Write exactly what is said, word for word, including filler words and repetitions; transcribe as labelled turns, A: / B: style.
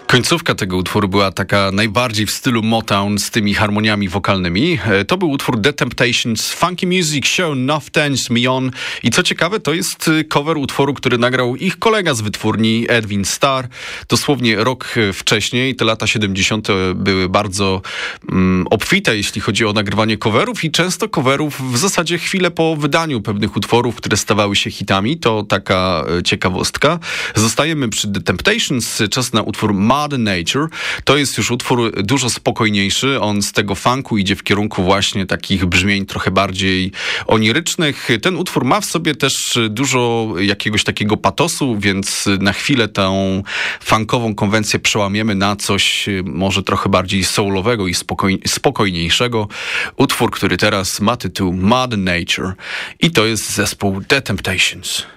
A: Końcówka tego utworu była taka najbardziej w stylu Motown z tymi harmoniami wokalnymi. To był utwór The Temptations, Funky Music Show, Enough Turns Me On. I co ciekawe, to jest cover utworu, który nagrał ich kolega z wytwórni, Edwin Starr, dosłownie rok wcześniej. Te lata siedemdziesiąte były bardzo um, obfite, jeśli chodzi o nagrywanie coverów i często coverów w zasadzie chwilę po wydaniu pewnych utworów, które stawały się hitami. To taka ciekawostka. Zostajemy przy The Temptations. Czas na utwór Mother Nature. To jest już utwór dużo spokojniejszy. On z tego funku idzie w kierunku właśnie takich brzmień trochę bardziej onirycznych. Ten utwór ma w sobie też dużo jakiegoś takiego patosu, więc na chwilę tę funkową konwencję przełamiemy na coś może trochę bardziej soulowego i spokoj, spokojniejszego. Utwór, który teraz ma tytuł Mother Nature i to jest zespół The Temptations.